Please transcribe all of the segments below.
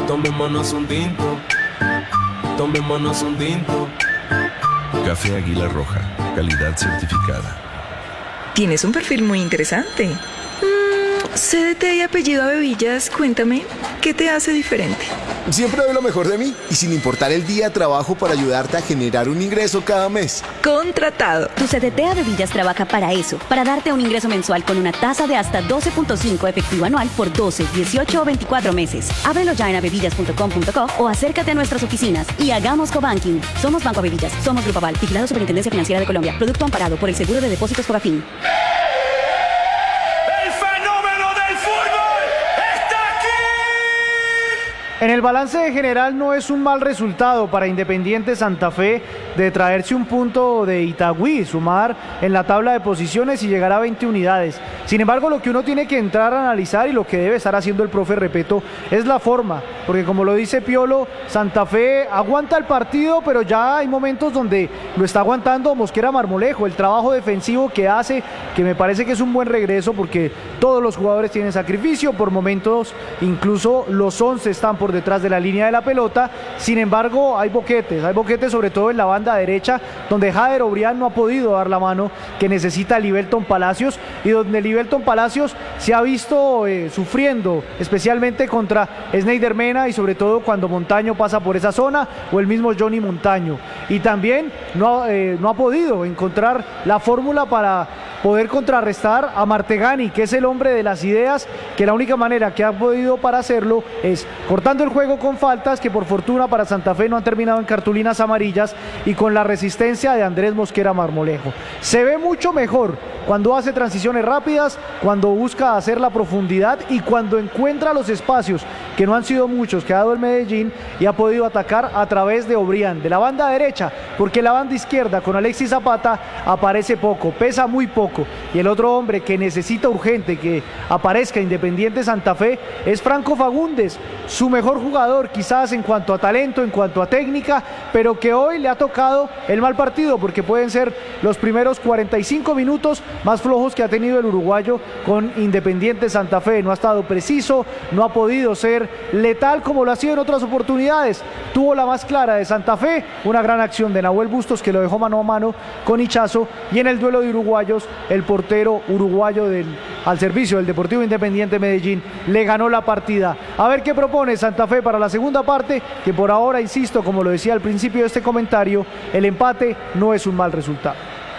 Tomémonos un tinto. Tomémonos un tinto. Café Águila Roja, calidad certificada. Tienes un perfil muy interesante. CDT y apellido Abevillas, cuéntame, ¿qué te hace diferente? Siempre doy lo mejor de mí y sin importar el día trabajo para ayudarte a generar un ingreso cada mes. Contratado. Tu CDT Abevillas trabaja para eso, para darte un ingreso mensual con una tasa de hasta 12.5 efectivo anual por 12, 18 o 24 meses. Ábrelo ya en abevillas.com.co o acércate a nuestras oficinas y hagamos cobanking. Somos Banco Abevillas, somos Grupo Aval, vigilado Superintendencia Financiera de Colombia, producto amparado por el Seguro de Depósitos Fogafín. En el balance general no es un mal resultado para Independiente Santa Fe de traerse un punto de Itagüí, sumar en la tabla de posiciones y llegar a 20 unidades. Sin embargo, lo que uno tiene que entrar a analizar y lo que debe estar haciendo el profe Repeto es la forma, porque como lo dice Piolo, Santa Fe aguanta el partido, pero ya hay momentos donde lo está aguantando Mosquera Marmolejo, el trabajo defensivo que hace, que me parece que es un buen regreso porque todos los jugadores tienen sacrificio, por momentos incluso los 11 están por detrás de la línea de la pelota. Sin embargo, hay boquetes sobre todo en la banda derecha, donde Jader Obrián no ha podido dar la mano que necesita Libelton Palacios, y donde Libelton Palacios se ha visto sufriendo, especialmente contra Sneider Mena y sobre todo cuando Montaño pasa por esa zona, o el mismo Johnny Montaño, y también no ha podido encontrar la fórmula para poder contrarrestar a Martegani, que es el hombre de las ideas, que la única manera que ha podido para hacerlo es cortando el juego con faltas, que por fortuna para Santa Fe no han terminado en cartulinas amarillas, y con la resistencia de Andrés Mosquera Marmolejo. Se ve mucho mejor cuando hace transiciones rápidas, cuando busca hacer la profundidad y cuando encuentra los espacios, que no han sido muchos, que ha dado el Medellín, y ha podido atacar a través de Obrián, de la banda derecha, porque la banda izquierda con Alexis Zapata aparece poco, pesa muy poco, y el otro hombre que necesita urgente que aparezca Independiente Santa Fe es Franco Fagundes, su mejor jugador quizás en cuanto a talento, en cuanto a técnica, pero que hoy le ha tocado el mal partido, porque pueden ser los primeros 45 minutos más flojos que ha tenido el uruguayo con Independiente Santa Fe. No ha estado preciso, no ha podido ser letal como lo ha sido en otras oportunidades. Tuvo la más clara de Santa Fe, una gran acción de Nahuel Bustos que lo dejó mano a mano con Hichazo, y en el duelo de uruguayos el portero uruguayo al servicio del Deportivo Independiente Medellín le ganó la partida. A ver qué propone Santa Fe para la segunda parte, que por ahora, insisto, como lo decía al principio de este comentario, el empate no es un mal resultado.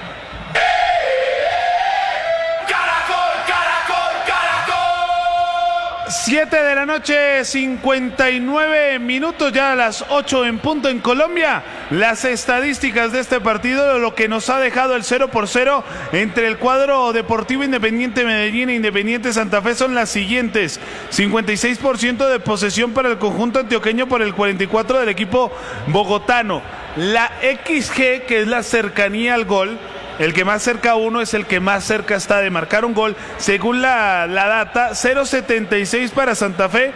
7 de la noche, 59 minutos, ya a las 8 en punto en Colombia. Las estadísticas de este partido, lo que nos ha dejado el 0-0 entre el cuadro Deportivo Independiente Medellín e Independiente Santa Fe son las siguientes: 56% de posesión para el conjunto antioqueño por el 44% del equipo bogotano. La XG, que es la cercanía al gol, el que más cerca uno es el que más cerca está de marcar un gol. Según la data, 0.76 para Santa Fe,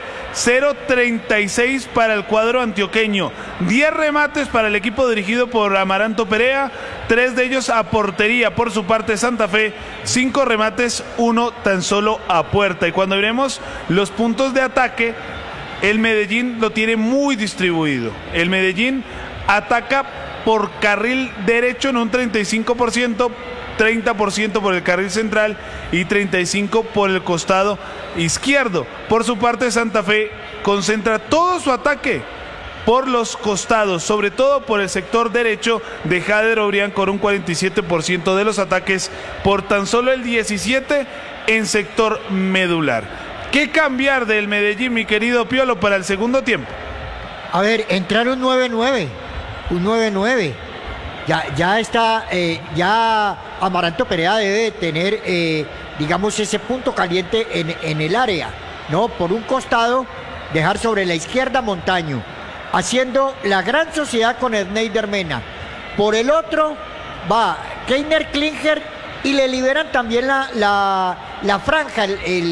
0.36 para el cuadro antioqueño. 10 remates para el equipo dirigido por Amaranto Perea, 3 de ellos a portería. Por su parte Santa Fe, 5 remates, 1 tan solo a puerta. Y cuando veremos los puntos de ataque, el Medellín lo tiene muy distribuido. El Medellín ataca por carril derecho en un 35%, 30% por el carril central y 35% por el costado izquierdo. Por su parte, Santa Fe concentra todo su ataque por los costados, sobre todo por el sector derecho de Jader Obrián, con un 47% de los ataques, por tan solo el 17% en sector medular. ¿Qué cambiar del Medellín, mi querido Piolo, para el segundo tiempo? A ver, entraron 9-9. Un 9-9. Ya está, ya Amaranto Perea debe tener, digamos, ese punto caliente en el área, ¿no? Por un costado, dejar sobre la izquierda Montaño, haciendo la gran sociedad con Sneider Mena. Por el otro va Keiner Klinger y le liberan también la franja,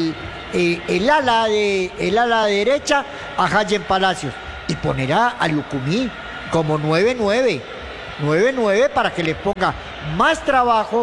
el ala derecha a Hayen Palacios. Y ponerá a Lucumí como 9-9 para que le ponga más trabajo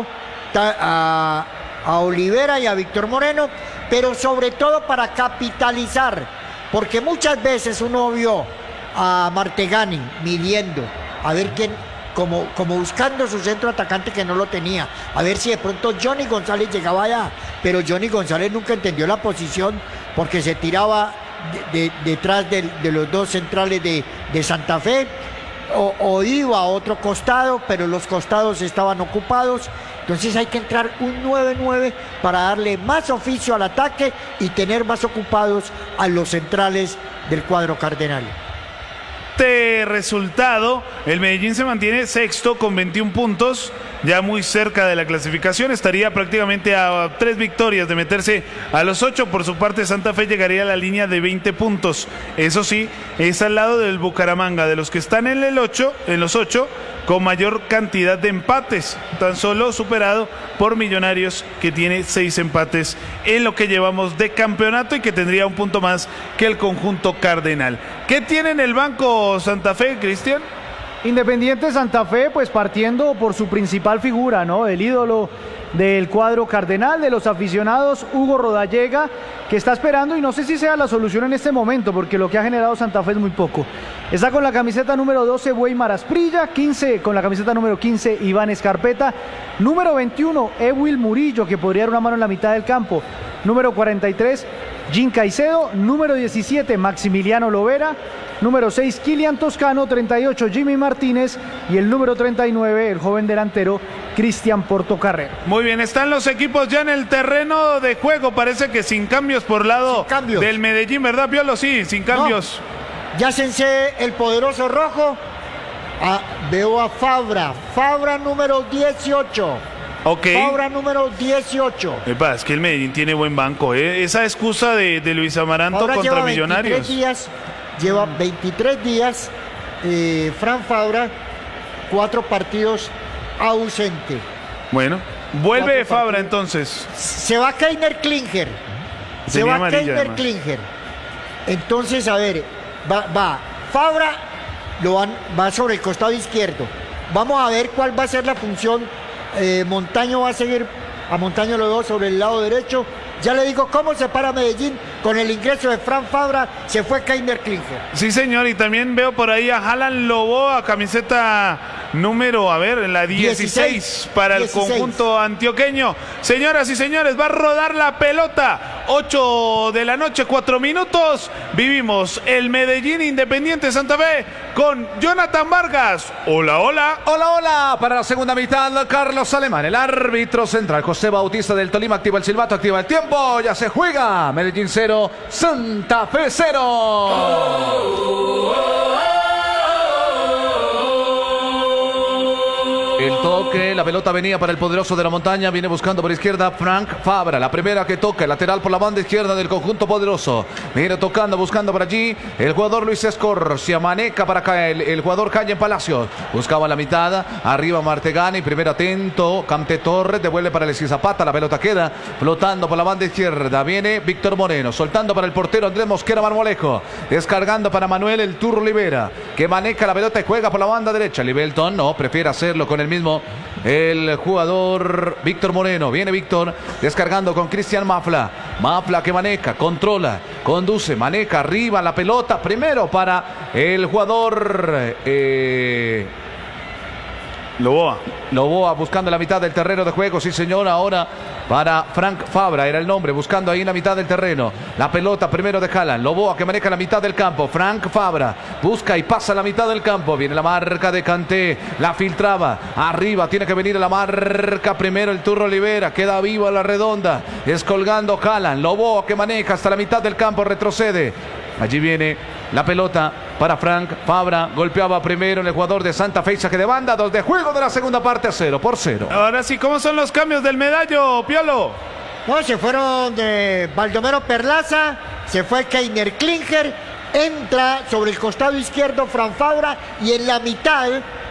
a Olivera y a Víctor Moreno, pero sobre todo para capitalizar porque muchas veces uno vio a Martegani midiendo, a ver quién, como buscando su centro atacante que no lo tenía, a ver si de pronto Johnny González llegaba allá, pero Johnny González nunca entendió la posición porque se tiraba detrás de los dos centrales de Santa Fe, o iba a otro costado, pero los costados estaban ocupados. Entonces hay que entrar un 9-9 para darle más oficio al ataque y tener más ocupados a los centrales del cuadro cardenal. Este resultado, el Medellín se mantiene sexto con 21 puntos, ya muy cerca de la clasificación, estaría prácticamente a 3 victorias de meterse a los 8. Por su parte, Santa Fe llegaría a la línea de 20 puntos. Eso sí, es al lado del Bucaramanga, de los que están en los 8, con mayor cantidad de empates, tan solo superado por Millonarios, que tiene 6 empates en lo que llevamos de campeonato y que tendría un punto más que el conjunto cardenal. ¿Qué tiene en el banco Santa Fe, Cristian? Independiente Santa Fe, pues partiendo por su principal figura, ¿no? El ídolo del cuadro cardenal, de los aficionados, Hugo Rodallega, que está esperando, y no sé si sea la solución en este momento, porque lo que ha generado Santa Fe es muy poco. Está con la camiseta número 12 Weimar Asprilla, 15 con la camiseta número 15 Iván Escarpeta, número 21 Ewil Murillo, que podría dar una mano en la mitad del campo, número 43 Jim Caicedo, número 17 Maximiliano Lovera, número 6 Kilian Toscano, 38 Jimmy Martínez y el número 39 el joven delantero Cristian Portocarrero. Muy bien, están los equipos ya en el terreno de juego, parece que sin cambios por lado del Medellín, ¿verdad, Piolo? Sí, sin cambios. No, ya sensé el poderoso rojo. Veo a Fabra número 18. Ok. Fabra número 18. Es que el Medellín tiene buen banco, ¿eh? Esa excusa de Luis Amaranto Fabra contra lleva Millonarios. Lleva 23 días, Fran Fabra, 4 partidos ausente. Bueno, vuelve Fabra entonces. Se va Keiner Klinger. Klinger. Entonces, a ver, va Fabra, va sobre el costado izquierdo. Vamos a ver cuál va a ser la función. Montaño va a seguir, a Montaño lo veo sobre el lado derecho. Ya le digo cómo se para Medellín con el ingreso de Fran Fabra, se fue Keiner Klinger. Sí, señor, y también veo por ahí a Alan Loboa, camiseta número, la 16 para el conjunto antioqueño. Señoras y señores, va a rodar la pelota. 8 de la noche, 4 minutos. Vivimos el Medellín Independiente Santa Fe con Jonathan Vargas. Hola, hola. Hola, hola. Para la segunda mitad, Carlos Alemán, el árbitro central. José Bautista del Tolima activa el silbato, activa el tiempo. Ya se juega. Medellín 0, Santa Fe 0. El toque, la pelota venía para el poderoso de la montaña, viene buscando por izquierda Frank Fabra, la primera que toca, el lateral por la banda izquierda del conjunto poderoso, viene tocando, buscando por allí, el jugador Luis Escorcia, maneca para acá, el jugador Calle Palacios, buscaba la mitad, arriba Martegani, primero atento, Camte Torres, devuelve para Alexis Zapata, la pelota queda flotando por la banda izquierda, viene Víctor Moreno, soltando para el portero Andrés Mosquera Marmolejo, descargando para Manuel el Turro Olivera, que maneca la pelota y juega por la banda derecha, Libelton no, prefiere hacerlo con el mismo el jugador Víctor Moreno. Viene Víctor descargando con Cristian Mafla. Mafla que maneja, controla, conduce, maneja arriba la pelota. Primero para el jugador Loboa buscando la mitad del terreno de juego. Sí, señor. Ahora para Frank Fabra era el nombre, buscando ahí en la mitad del terreno. La pelota primero de Haaland. Loboa que maneja la mitad del campo. Frank Fabra busca y pasa la mitad del campo. Viene la marca de Kanté. La filtraba. Arriba tiene que venir la marca primero el Turro Olivera. Queda viva la redonda. Descolgando Haaland. Loboa que maneja hasta la mitad del campo. Retrocede. Allí viene la pelota para Frank Fabra. Golpeaba primero el jugador de Santa Fe. Saque de banda. 2 de juego de la segunda parte, 0-0. Ahora sí, ¿cómo son los cambios del medallo, Piolo? No, se fueron de Baldomero Perlaza. Se fue Keiner Klinger. Entra sobre el costado izquierdo Fran Fabra. Y en la mitad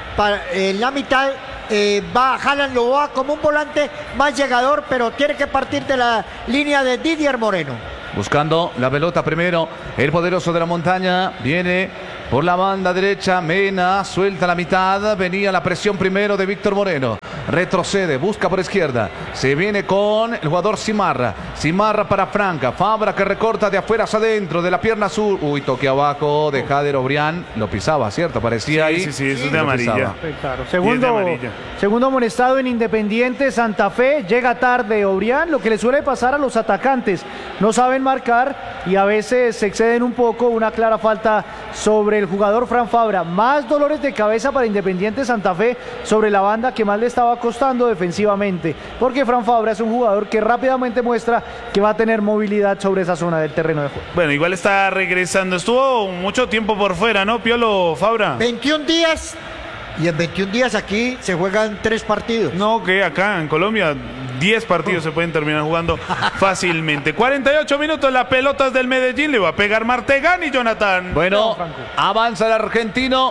va Haaland Loboa como un volante más llegador, pero tiene que partir de la línea de Didier Moreno. Buscando la pelota primero, el poderoso de la montaña, viene Por la banda derecha, Mena suelta la mitad. Venía la presión primero de Víctor Moreno. Retrocede, busca por izquierda. Se viene con el jugador Simarra. Simarra para Franca. Fabra que recorta de afuera hacia adentro, de la pierna sur. Uy, toque abajo de Jader Obrián. Lo pisaba, ¿cierto? Parecía ahí. Sí, eso es de amarilla. Claro. Amarilla. Segundo amonestado en Independiente Santa Fe. Llega tarde Obrián, lo que le suele pasar a los atacantes. No saben marcar y a veces se exceden un poco. Una clara falta sobre el jugador Fran Fabra. Más dolores de cabeza para Independiente Santa Fe sobre la banda que más le estaba costando defensivamente, porque Fran Fabra es un jugador que rápidamente muestra que va a tener movilidad sobre esa zona del terreno de juego. Bueno, igual está regresando. Estuvo mucho tiempo por fuera, ¿no, Piolo Fabra? 21 días. Y en 21 días aquí se juegan 3 partidos. No, que acá en Colombia 10 partidos se pueden terminar jugando fácilmente. 48 minutos, las pelotas del Medellín. Le va a pegar Martegani, Jonathan. Bueno, avanza el argentino.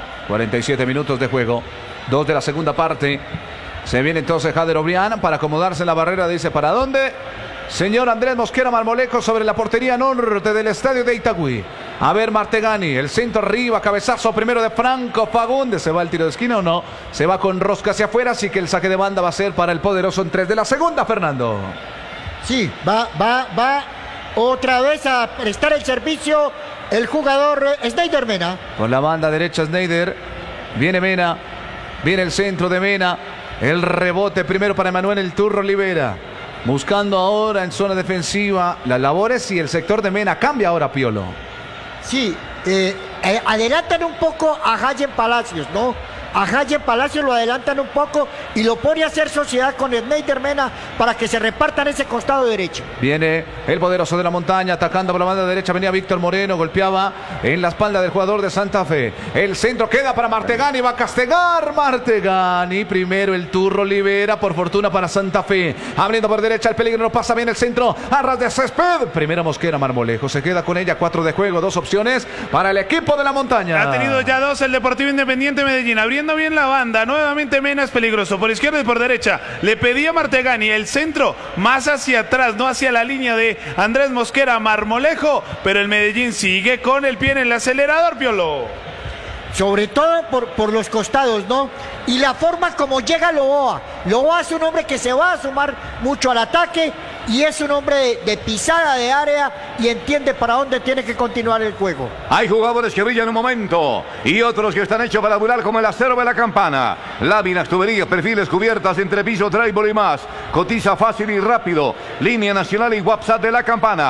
47 minutos de juego. 2 de la segunda parte. Se viene entonces Jader Obrián para acomodarse en la barrera. Dice, ¿para dónde? Señor Andrés Mosquera Marmolejo sobre la portería norte del estadio de Itagüí. A ver, Martegani, el centro arriba, cabezazo primero de Franco Fagundes. ¿Se va el tiro de esquina o no? Se va con rosca hacia afuera, así que el saque de banda va a ser para el poderoso en 3 de la segunda, Fernando. Sí, va otra vez a prestar el servicio el jugador Snyder Mena. Con la banda derecha Snyder. Viene Mena. Viene el centro de Mena. El rebote primero para Emanuel El Turro Olivera. Buscando ahora en zona defensiva las labores y el sector de Mena cambia ahora, Piolo. Sí, adelantan un poco a Jayen Palacios, ¿no? A Jayen Palacios lo adelantan un poco y lo pone a hacer sociedad con Snyder Mena para que se repartan ese costado derecho. Viene el poderoso de la montaña atacando por la banda derecha. Venía Víctor Moreno, golpeaba en la espalda del jugador de Santa Fe. El centro queda para Martegani, va a castigar Martegani. Primero el Turro Olivera, por fortuna para Santa Fe. Abriendo por derecha, el peligro no pasa bien el centro. Arras de césped. Primero Mosquera Marmolejo, se queda con ella, 4 de juego, 2 opciones para el equipo de la montaña. Ha tenido ya 2 el Deportivo Independiente Medellín, abriendo bien la banda. Nuevamente Mena es peligroso por izquierda y por derecha. Le pedía Martegani el centro más hacia atrás, no hacia la línea de Andrés Mosquera Marmolejo, pero el Medellín sigue con el pie en el acelerador, Piolo. Sobre todo por los costados, ¿no? Y la forma como llega Loboa. Loboa es un hombre que se va a sumar mucho al ataque y es un hombre de pisada de área y entiende para dónde tiene que continuar el juego. Hay jugadores que brillan un momento y otros que están hechos para durar, como el acero de la Campana. Láminas, tuberías, perfiles, cubiertas, entrepiso, trébol y más. Cotiza fácil y rápido. Línea nacional y WhatsApp de la Campana.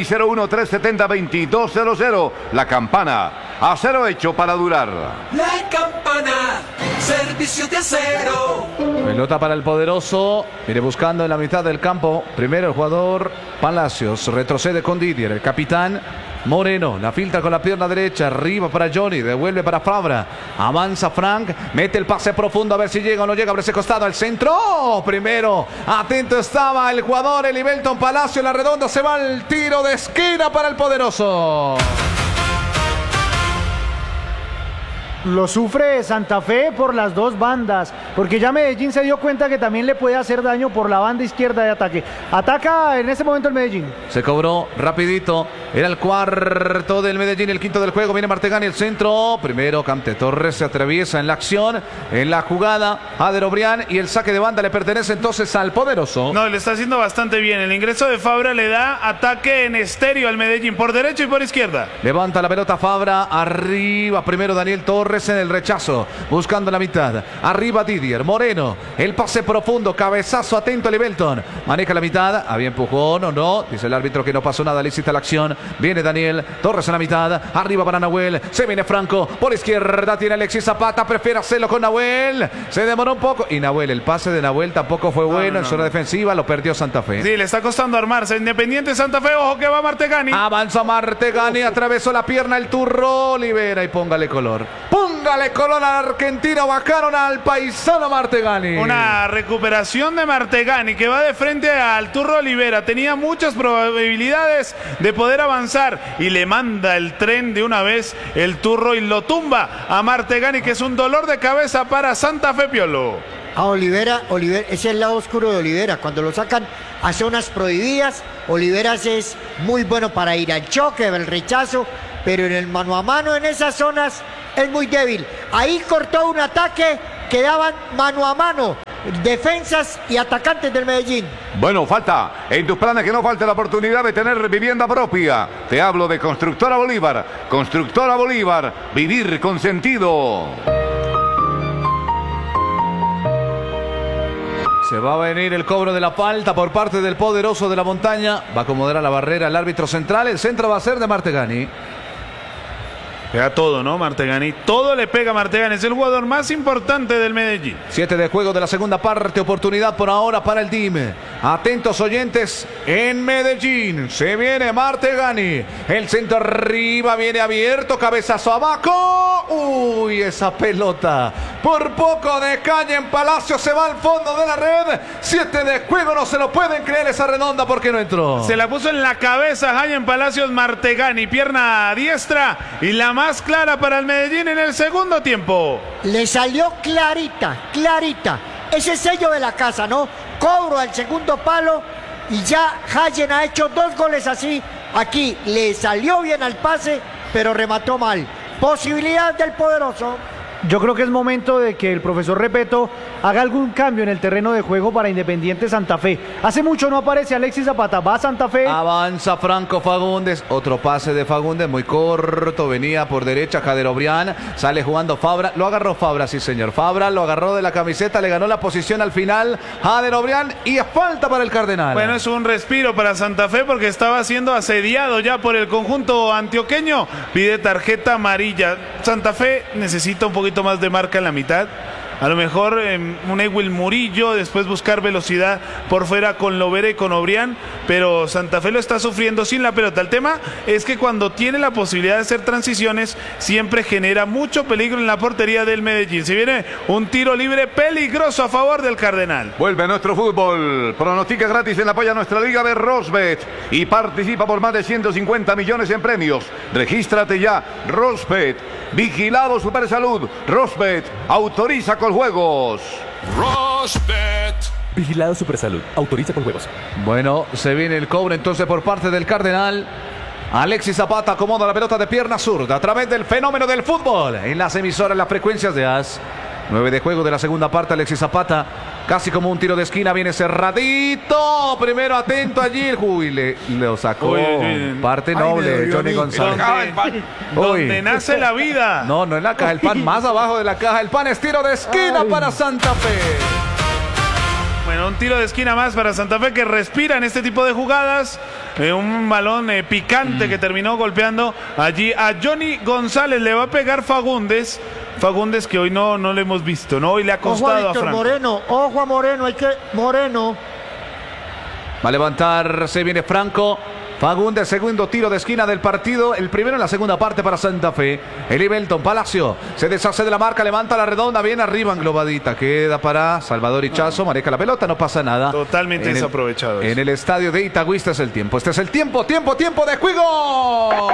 601-370-2200. La Campana. Acero hecho para durar. La Campana, servicio de acero. Pelota para el poderoso. Viene buscando en la mitad del campo. Primero el jugador Palacios. Retrocede con Didier. El capitán Moreno. La filtra con la pierna derecha. Arriba para Johnny. Devuelve para Fabra. Avanza Frank. Mete el pase profundo. A ver si llega o no llega. Abre ese costado. Al centro. Primero. Atento estaba el jugador Elivelton Palacio. La redonda. Se va el tiro de esquina para el poderoso. Lo sufre Santa Fe por las dos bandas, porque ya Medellín se dio cuenta que también le puede hacer daño por la banda izquierda de ataque. Ataca en este momento el Medellín. Se cobró rapidito. Era el cuarto del Medellín, el quinto del juego. Viene Martegani, el centro. Primero Camte Torres se atraviesa en la acción, en la jugada. Jader Obrián y el saque de banda le pertenece entonces al poderoso. No, le está haciendo bastante bien. El ingreso de Fabra le da ataque en estéreo al Medellín, por derecha y por izquierda. Levanta la pelota Fabra. Arriba primero Daniel Torres en el rechazo, buscando la mitad. Arriba Didier Moreno, el pase profundo, cabezazo atento a Elivelton. Maneja la mitad, había empujón o no, dice el árbitro que no pasó nada, lícita la acción. Viene Daniel Torres en la mitad, arriba para Nahuel, se viene Franco, por izquierda tiene Alexis Zapata, prefiere hacerlo con Nahuel, se demoró un poco y Nahuel, el pase de Nahuel tampoco fue bueno, en zona defensiva lo perdió Santa Fe. Sí, le está costando armarse. Independiente Santa Fe, ojo que va Martegani. Avanza Martegani, atravesó la pierna el Turro Olivera y póngale color. Póngale color al argentino, bajaron al paisano Martegani. Una recuperación de Martegani que va de frente al Turro Olivera. Tenía muchas probabilidades de poder avanzar y le manda el tren de una vez el Turro y lo tumba a Martegani, que es un dolor de cabeza para Santa Fe, Piolo. A Olivera, ese es el lado oscuro de Olivera. Cuando lo sacan a zonas prohibidas, Oliveras es muy bueno para ir al choque, el rechazo, pero en el mano a mano en esas zonas es muy débil. Ahí cortó un ataque, quedaban mano a mano defensas y atacantes del Medellín. Bueno, falta en tus planes que no falte la oportunidad de tener vivienda propia. Te hablo de Constructora Bolívar. Constructora Bolívar, vivir con sentido. Se va a venir el cobro de la falta por parte del poderoso de la montaña. Va a acomodar a la barrera el árbitro central. El centro va a ser de Martegani. Pega todo, ¿no? Martegani. Todo le pega a Martegani. Es el jugador más importante del Medellín. 7 de juego de la segunda parte. Oportunidad por ahora para el team. Atentos oyentes en Medellín. Se viene Martegani. El centro arriba viene abierto. Cabezazo abajo. Uy, esa pelota. Por poco de calle en Palacio. Se va al fondo de la red. 7 de juego. No se lo pueden creer esa redonda porque no entró. Se la puso en la cabeza Jaime Palacios Martegani. Pierna diestra. Y la más clara para el Medellín en el segundo tiempo. Le salió clarita, clarita. Ese sello de la casa, ¿no? Cobro al segundo palo y ya Hayen ha hecho 2 goles así. Aquí le salió bien al pase, pero remató mal. Posibilidad del poderoso. Yo creo que es momento de que el profesor Repeto haga algún cambio en el terreno de juego para Independiente Santa Fe. Hace mucho no aparece Alexis Zapata, va a Santa Fe. Avanza Franco Fagundes, otro pase de Fagundes muy corto, venía por derecha Jader Obrián, sale jugando Fabra, lo agarró Fabra, sí señor, Fabra lo agarró de la camiseta, le ganó la posición al final Jader Obrián y es falta para el Cardenal. Bueno, es un respiro para Santa Fe porque estaba siendo asediado ya por el conjunto antioqueño, pide tarjeta amarilla. Santa Fe necesita un poquito más de marca en la mitad. A lo mejor un Ewil Murillo, después buscar velocidad por fuera con Lovera y con Obrián, pero Santa Fe lo está sufriendo sin la pelota. El tema es que cuando tiene la posibilidad de hacer transiciones, siempre genera mucho peligro en la portería del Medellín. Se viene un tiro libre peligroso a favor del Cardenal. Vuelve nuestro fútbol. Pronostica gratis en la apoya nuestra liga de Rosbet y participa por más de 150 millones en premios. Regístrate ya. Rosbet, vigilado Supersalud. Rosbet, autoriza con juegos. Rosbet. Vigilado Supersalud. Autoriza con juegos. Bueno, se viene el cobro entonces por parte del Cardenal. Alexis Zapata acomoda la pelota de pierna zurda a través del fenómeno del fútbol en las emisoras, las frecuencias de AS. 9 de juego de la segunda parte. Alexis Zapata, casi como un tiro de esquina, viene cerradito. Primero atento allí. Uy, le sacó. Parte noble, Johnny González. Donde nace la vida. No, no en la caja del pan, más abajo de la caja del pan. Es tiro de esquina para Santa Fe. Bueno, un tiro de esquina más para Santa Fe que respira en este tipo de jugadas. Un balón picante que terminó golpeando allí a Johnny González. Le va a pegar Fagundes. Fagundes que hoy no lo hemos visto, ¿no? Hoy le ha costado a Franco. Moreno, ojo a Moreno, Moreno. Va a levantar, se viene Franco. Fagundes, segundo tiro de esquina del partido. El primero en la segunda parte para Santa Fe. El Ibelton Palacio se deshace de la marca, levanta la redonda, bien arriba englobadita. Queda para Salvador Ichazo, maneja la pelota, no pasa nada. Totalmente desaprovechado. En el estadio de Itagüí este es el tiempo. Este es el tiempo de juego.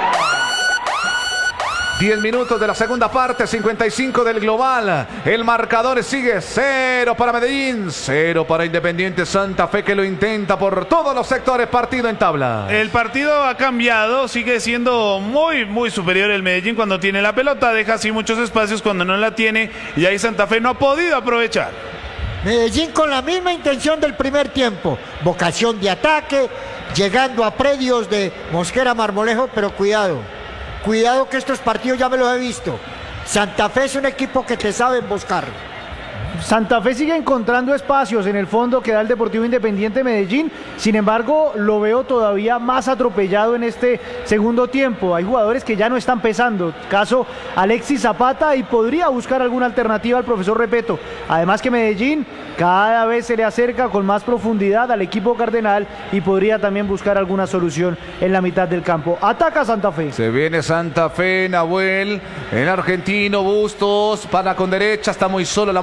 10 minutos de la segunda parte, 55 del global. El marcador sigue 0 para Medellín, 0 para Independiente Santa Fe, que lo intenta por todos los sectores. Partido en tabla. El partido ha cambiado, sigue siendo muy superior el Medellín cuando tiene la pelota. Deja así muchos espacios cuando no la tiene y ahí Santa Fe no ha podido aprovechar. Medellín con la misma intención del primer tiempo. Vocación de ataque, llegando a predios de Mosquera Marmolejo, pero cuidado. Cuidado que estos partidos ya me los he visto. Santa Fe es un equipo que te sabe buscar. Santa Fe sigue encontrando espacios en el fondo que da el Deportivo Independiente Medellín. Sin embargo, lo veo todavía más atropellado en este segundo tiempo. Hay jugadores que ya no están pesando. Caso Alexis Zapata, y podría buscar alguna alternativa al profesor Repeto. Además que Medellín cada vez se le acerca con más profundidad al equipo cardenal y podría también buscar alguna solución en la mitad del campo. Ataca Santa Fe. Se viene Santa Fe, Nahuel, el argentino Bustos, para con derecha, está muy solo la marca.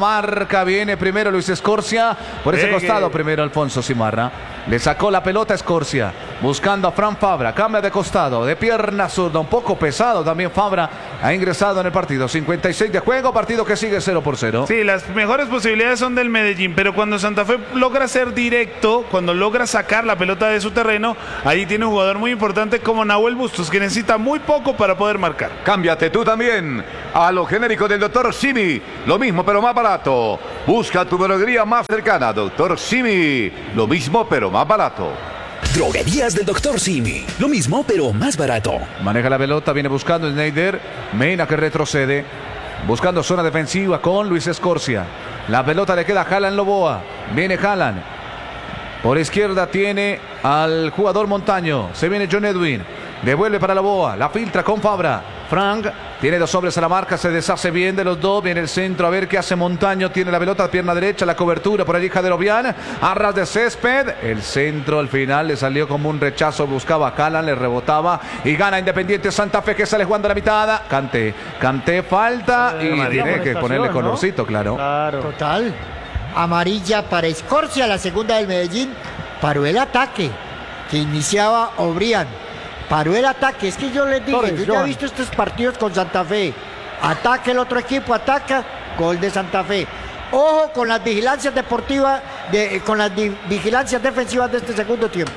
marca, viene primero Luis Escorcia, por ese costado primero Alfonso Simarra. Le sacó la pelota a Escorcia, buscando a Fran Fabra, cambia de costado, de pierna zurda, un poco pesado también Fabra, ha ingresado en el partido, 56 de juego, partido que sigue 0-0. Sí, las mejores posibilidades son del Medellín, pero cuando Santa Fe logra ser directo, cuando logra sacar la pelota de su terreno, ahí tiene un jugador muy importante como Nahuel Bustos, que necesita muy poco para poder marcar. Cámbiate tú también a lo genérico del Dr. Simi, lo mismo pero más barato. Busca tu droguería más cercana, Dr. Simi, lo mismo pero más barato. Droguerías del Dr. Simi, lo mismo pero más barato. Maneja la pelota, viene buscando Schneider, Mena que retrocede, buscando zona defensiva con Luis Escorcia. La pelota le queda a Haaland Loboa, viene Haaland. Por izquierda tiene al jugador Montaño, se viene John Edwin, devuelve para Loboa, la filtra con Fabra. Frank tiene 2 hombres a la marca, se deshace bien de los dos, viene el centro a ver qué hace Montaño, tiene la pelota, pierna derecha, la cobertura por allí Jaderovian, a ras de césped, el centro al final le salió como un rechazo, buscaba a Haaland, le rebotaba y gana Independiente Santa Fe que sale jugando a la mitad. Kanté falta y tiene que ponerle colorcito, claro. Total. Amarilla para Escorcia, la segunda del Medellín. Paró el ataque que iniciaba O'Brien. Paró el ataque, es que yo les dije, yo ya he visto estos partidos con Santa Fe. Ataca el otro equipo, ataca, gol de Santa Fe. Ojo con las vigilancias deportivas, con las vigilancias defensivas de este segundo tiempo.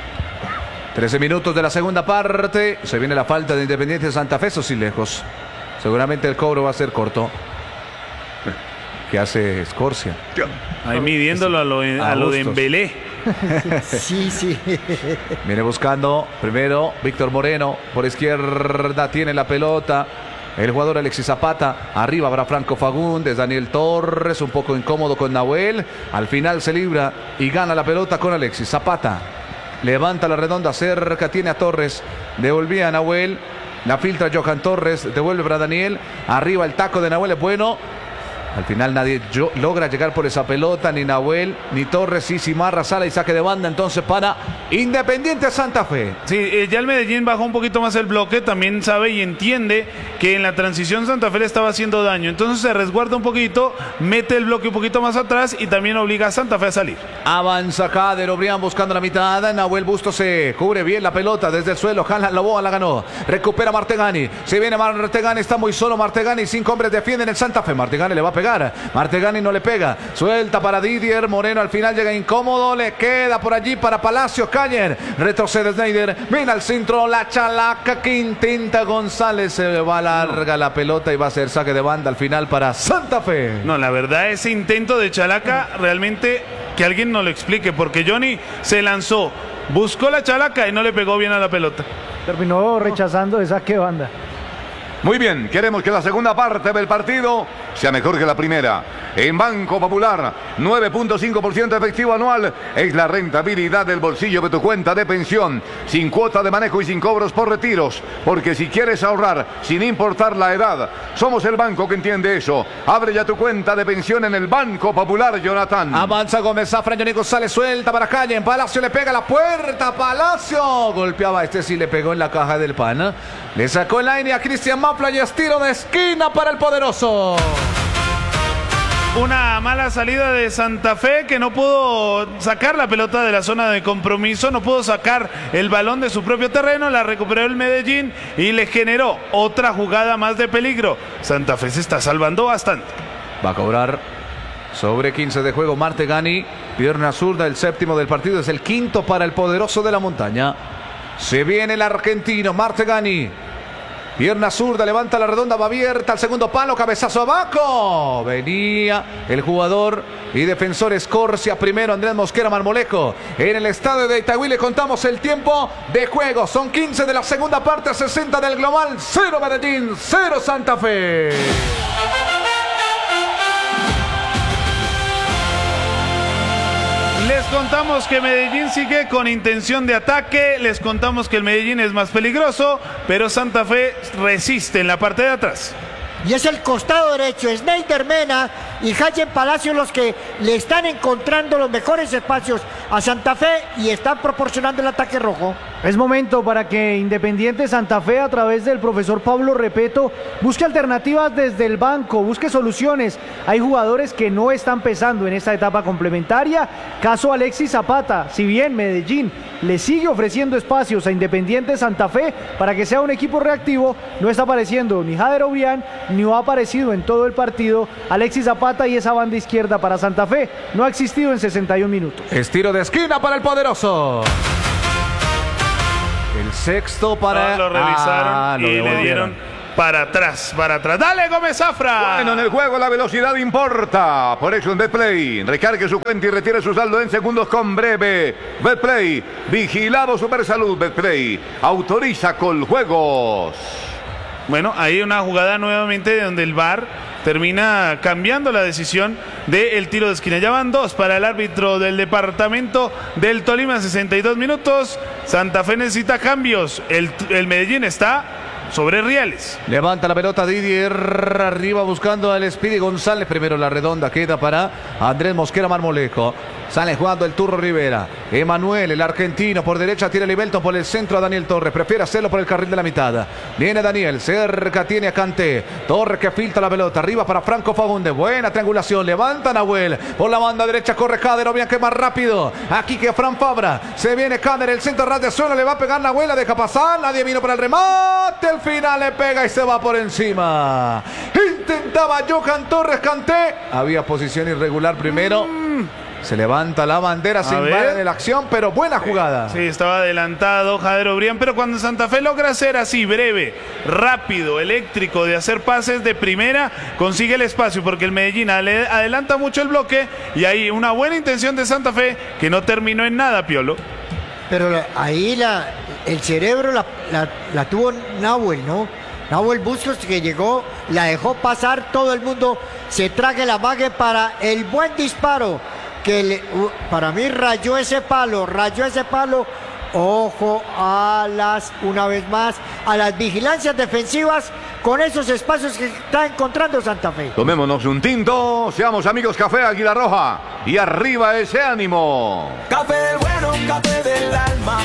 13 minutos de la segunda parte, se viene la falta de Independiente Santa Fe, eso sí lejos. Seguramente el cobro va a ser corto. ¿Qué hace Escorcia? Ahí midiéndolo a lo de Embelé. Sí. Viene buscando primero Víctor Moreno, por izquierda tiene la pelota el jugador Alexis Zapata, arriba habrá Franco Fagundes, Daniel Torres, un poco incómodo con Nahuel, al final se libra y gana la pelota con Alexis Zapata, levanta la redonda cerca, tiene a Torres, devolvía a Nahuel, la filtra Johan Torres, devuelve para Daniel, arriba el taco de Nahuel es bueno. Al final nadie logra llegar por esa pelota, ni Nahuel, ni Torres, y Simarra sale y saque de banda entonces para Independiente Santa Fe. Sí, ya el Medellín bajó un poquito más el bloque, también sabe y entiende que en la transición Santa Fe le estaba haciendo daño, entonces se resguarda un poquito, mete el bloque un poquito más atrás y también obliga a Santa Fe a salir. Avanza Jaderovian buscando la mitad, Nahuel Bustos se cubre bien la pelota desde el suelo, Haaland Loboa la ganó, recupera Martegani, se viene Martegani, está muy solo Martegani, 5 hombres defienden el Santa Fe, Martegani le va a pegar. Martegani no le pega, suelta para Didier Moreno, al final llega incómodo, le queda por allí para Palacio Cañer, retrocede Schneider, viene al centro la chalaca que intenta González, se va larga la pelota y va a ser saque de banda al final para Santa Fe. No, la verdad ese intento de chalaca realmente que alguien nos lo explique, porque Johnny se lanzó, buscó la chalaca y no le pegó bien a la pelota. Terminó rechazando de saque de banda. Muy bien, queremos que la segunda parte del partido sea mejor que la primera. En Banco Popular, 9.5% efectivo anual es la rentabilidad del bolsillo de tu cuenta de pensión, sin cuota de manejo y sin cobros por retiros. Porque si quieres ahorrar, sin importar la edad, somos el banco que entiende eso. Abre ya tu cuenta de pensión en el Banco Popular, Jonathan. Avanza Gómez Zafra, Johnny González suelta para calle, en Palacio le pega a la puerta, Palacio golpeaba, sí le pegó en la caja del pan, le sacó el aire a Cristian Mafla y es tiro de esquina para el poderoso. Una mala salida de Santa Fe que no pudo sacar la pelota de la zona de compromiso, no pudo sacar el balón de su propio terreno, la recuperó el Medellín y le generó otra jugada más de peligro. Santa Fe se está salvando bastante. Va a cobrar sobre 15 de juego Martegani, pierna zurda, el séptimo del partido, es el quinto para el poderoso de la montaña. Se viene el argentino Martegani. Pierna zurda, levanta la redonda, va abierta al segundo palo, cabezazo abajo. Venía el jugador y defensor Escorcia, primero Andrés Mosquera Marmolejo. En el estadio de Itagüí le contamos el tiempo de juego. Son 15 de la segunda parte, 60 del global. 0 Medellín, 0 Santa Fe. Les contamos que Medellín sigue con intención de ataque, les contamos que el Medellín es más peligroso, pero Santa Fe resiste en la parte de atrás. Y es el costado derecho, Schneider, Mena y Hayen Palacio los que le están encontrando los mejores espacios a Santa Fe y están proporcionando el ataque rojo. Es momento para que Independiente Santa Fe, a través del profesor Pablo Repeto, busque alternativas desde el banco, busque soluciones. Hay jugadores que no están pesando en esta etapa complementaria. Caso Alexis Zapata. Si bien Medellín le sigue ofreciendo espacios a Independiente Santa Fe para que sea un equipo reactivo, no está apareciendo ni Jader Obrián, ni ha aparecido en todo el partido Alexis Zapata, y esa banda izquierda para Santa Fe no ha existido en 61 minutos. Es tiro de esquina para el poderoso. El sexto para... Lo revisaron y le dieron para atrás. Dale, Gómez Zafra. Bueno, en el juego la velocidad importa. Por eso en Betplay, recargue su cuenta y retire su saldo en segundos con Breve. Betplay, vigilado Supersalud. Betplay, autoriza con juegos. Bueno, ahí una jugada nuevamente donde el VAR termina cambiando la decisión del tiro de esquina. Ya van 2 para el árbitro del departamento del Tolima, 62 minutos. Santa Fe necesita cambios. El Medellín está sobre rieles. Levanta la pelota Didier arriba buscando al Speedy González. Primero la redonda queda para Andrés Mosquera Marmolejo. Sale jugando el Turro Rivera. Emanuel, el argentino, por derecha tira Libelton, por el centro a Daniel Torres. Prefiere hacerlo por el carril de la mitad. Viene Daniel, cerca tiene a Kanté. Torres que filtra la pelota. Arriba para Franco Fagundes. Buena triangulación. Levanta Nahuel. Por la banda derecha corre Jader. Obviamente que más rápido. Aquí que Fran Fabra. Se viene Kader. El centro ras de suelo. Le va a pegar Nahuel. La deja pasar. Nadie vino para el remate. El final le pega y se va por encima. Intentaba Johan Torres. Kanté. Había posición irregular primero. Se levanta la bandera sin vara de la acción, pero buena jugada. Sí, estaba adelantado Jader Obrián, pero cuando Santa Fe logra ser así, breve, rápido, eléctrico, de hacer pases de primera, consigue el espacio, porque el Medellín adelanta mucho el bloque, y hay una buena intención de Santa Fe que no terminó en nada, Piolo. Pero ahí el cerebro la tuvo Nahuel, ¿no? Nahuel Bustos, que llegó, la dejó pasar, todo el mundo se trague la mague para el buen disparo. Que para mí rayó ese palo. Ojo una vez más, a las vigilancias defensivas con esos espacios que está encontrando Santa Fe. Tomémonos un tinto, seamos amigos. Café Águila Roja, y arriba ese ánimo. Café del bueno, café del alma.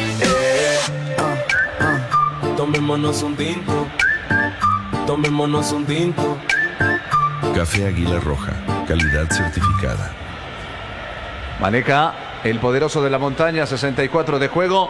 Tomémonos un tinto. Tomémonos un tinto. Café Águila Roja, calidad certificada. Maneja el poderoso de la montaña, 64 de juego.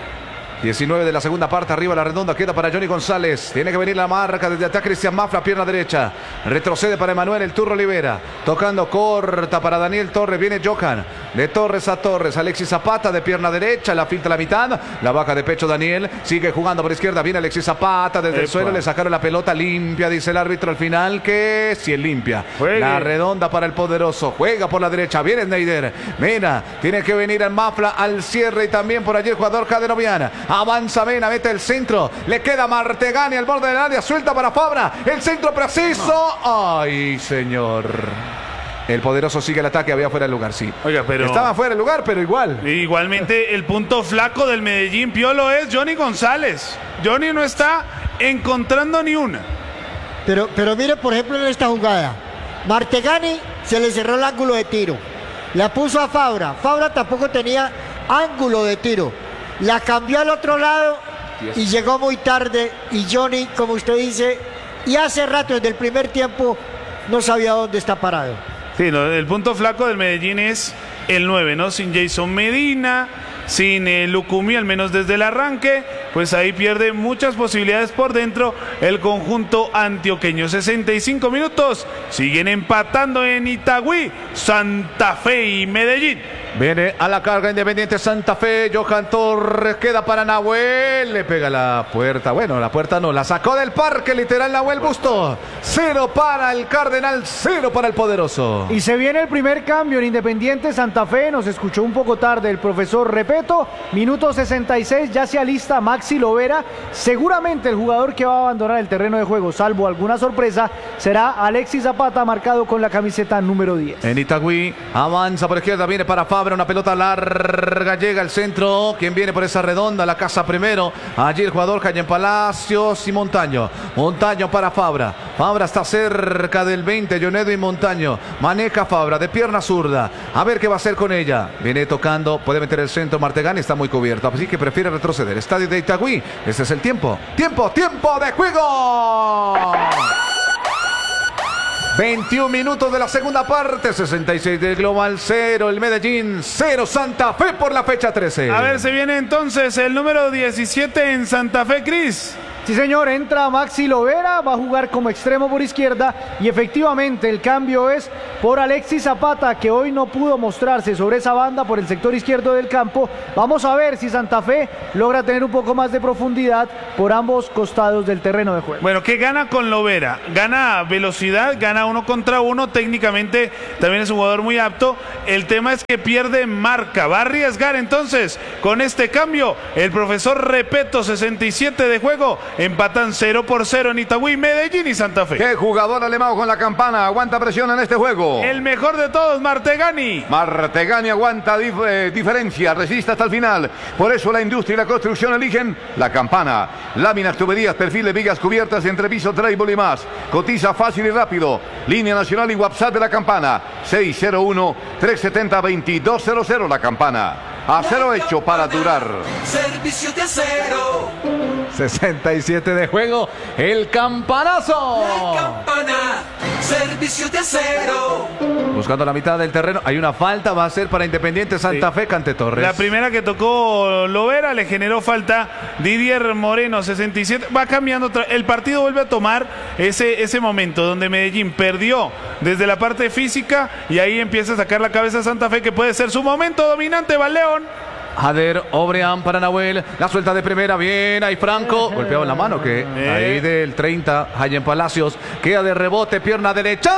19 de la segunda parte, arriba la redonda, queda para Johnny González. Tiene que venir la marca desde atrás Cristian Mafra, pierna derecha. Retrocede para Emanuel, el Turro Olivera. Tocando corta para Daniel Torres, viene Johan. De Torres a Torres, Alexis Zapata de pierna derecha, la filtra a la mitad. La baja de pecho Daniel, sigue jugando por izquierda, viene Alexis Zapata desde el suelo, le sacaron la pelota limpia, dice el árbitro al final, que si es limpia. La redonda para el poderoso, juega por la derecha, viene Schneider. Mira, tiene que venir el Mafra al cierre, y también por allí el jugador Jader Obrián. Avanza Mena, mete el centro, le queda Martegani al borde del área, suelta para Fabra, el centro preciso. Ay, señor. El poderoso sigue el ataque, había fuera del lugar, sí. Oiga, pero estaba fuera del lugar, pero igual. Igualmente el punto flaco del Medellín, Piolo, es Johnny González. Johnny no está encontrando ni una. Pero mire, por ejemplo, en esta jugada, Martegani se le cerró el ángulo de tiro. La puso a Fabra. Fabra tampoco tenía ángulo de tiro. La cambió al otro lado y llegó muy tarde. Y Johnny, como usted dice, y hace rato, desde el primer tiempo, no sabía dónde está parado. Sí, el punto flaco del Medellín es el 9, ¿no? Sin Jason Medina, sin Lucumí, al menos desde el arranque, pues ahí pierde muchas posibilidades por dentro el conjunto antioqueño. 65 minutos, siguen empatando en Itagüí, Santa Fe y Medellín. Viene a la carga Independiente Santa Fe, Johan Torres, queda para Nahuel, le pega la puerta, bueno, la puerta no, la sacó del parque, literal Nahuel Busto. 0 para el Cardenal, 0 para el poderoso. Y se viene el primer cambio en Independiente Santa Fe, nos escuchó un poco tarde el profesor Repeto, minuto 66, ya se alista Maxi Lovera, seguramente el jugador que va a abandonar el terreno de juego, salvo alguna sorpresa, será Alexis Zapata, marcado con la camiseta número 10. En Itagüí, avanza por izquierda, viene para Fabra. Fabra, una pelota larga, llega al centro. ¿Quién viene por esa redonda? La casa primero. Allí el jugador Jaime Palacios y Montaño. Montaño para Fabra. Fabra está cerca del 20. John Edwin Montaño. Maneja Fabra de pierna zurda. A ver qué va a hacer con ella. Viene tocando. Puede meter el centro. Martegani está muy cubierto. Así que prefiere retroceder. Estadio de Itagüí. Ese es el tiempo. Tiempo de juego. 21 minutos de la segunda parte, 66 del Global, 0 el Medellín, 0 Santa Fe por la fecha 13. A ver, se viene entonces el número 17 en Santa Fe, Cris. Sí, señor, entra Maxi Lovera, va a jugar como extremo por izquierda y efectivamente el cambio es por Alexis Zapata, que hoy no pudo mostrarse sobre esa banda por el sector izquierdo del campo. Vamos a ver si Santa Fe logra tener un poco más de profundidad por ambos costados del terreno de juego. Bueno, ¿qué gana con Lovera? Gana velocidad, gana 1 contra 1, técnicamente también es un jugador muy apto. El tema es que pierde marca, va a arriesgar entonces con este cambio. El profesor Repeto, 67 de juego. Empatan 0-0 en Itagüí, Medellín y Santa Fe. ¿Qué jugador alemán con la campana aguanta presión en este juego? El mejor de todos, Martegani. Martegani aguanta diferencia, resiste hasta el final. Por eso la industria y la construcción eligen la campana. Láminas, tuberías, perfiles, vigas cubiertas, entrepiso, tréibol y más. Cotiza fácil y rápido. Línea nacional y WhatsApp de la campana. 601-370-2200 la campana. Acero hecho para durar. Servicio de acero. 67 de juego, el campanazo. La campana, servicio de acero. Buscando la mitad del terreno, hay una falta, va a ser para Independiente Santa Fe, Cante Torres. La primera que tocó Lovera le generó falta Didier Moreno, 67. Va cambiando, el partido vuelve a tomar ese momento donde Medellín perdió desde la parte física y ahí empieza a sacar la cabeza Santa Fe, que puede ser su momento dominante. Va León. Jader Obreán para Nahuel, la suelta de primera, bien, ahí Franco, golpeado en la mano, que ahí del 30, Jaime Palacios, queda de rebote, pierna derecha,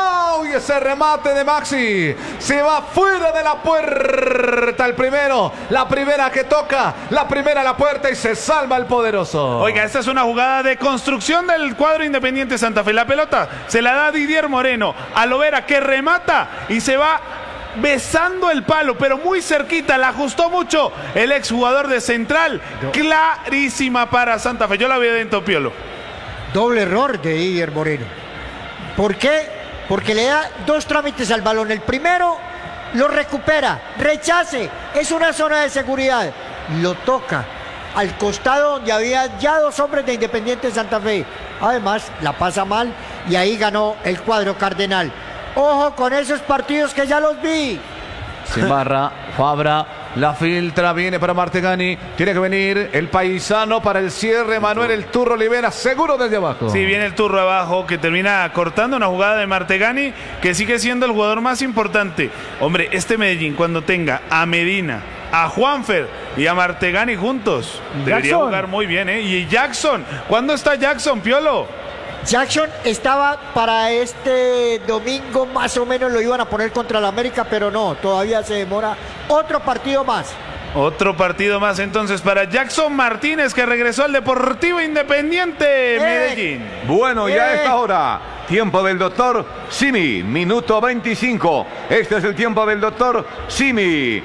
y ese remate de Maxi, se va fuera de la puerta el primero, la primera que toca, la primera a la puerta y se salva el poderoso. Oiga, esta es una jugada de construcción del cuadro Independiente Santa Fe, la pelota se la da Didier Moreno a Lovera, que remata y se va besando el palo, pero muy cerquita, la ajustó mucho el exjugador de Central. Clarísima para Santa Fe. Yo la vi dentro, Piolo. Doble error de Didier Moreno. ¿Por qué? Porque le da 2 trámites al balón. El primero lo recupera, rechace, es una zona de seguridad. Lo toca al costado donde había ya 2 hombres de Independiente Santa Fe. Además, la pasa mal y ahí ganó el cuadro cardenal. Ojo con esos partidos que ya los vi. Se embarra, Fabra, la filtra, viene para Martegani, tiene que venir el paisano para el cierre, Manuel el Turro Olivera, seguro desde abajo. Sí, viene el Turro abajo, que termina cortando una jugada de Martegani, que sigue siendo el jugador más importante. Hombre, este Medellín, cuando tenga a Medina, a Juanfer y a Martegani juntos, debería jugar muy bien, ¿eh? Y Jackson, ¿cuándo está Jackson, Piolo? Jackson estaba para este domingo, más o menos lo iban a poner contra el América, pero no, todavía se demora otro partido más. Otro partido más entonces para Jackson Martínez, que regresó al Deportivo Independiente Medellín. Bueno, ya a esta hora, tiempo del doctor Simi, minuto 25. Este es el tiempo del doctor Simi,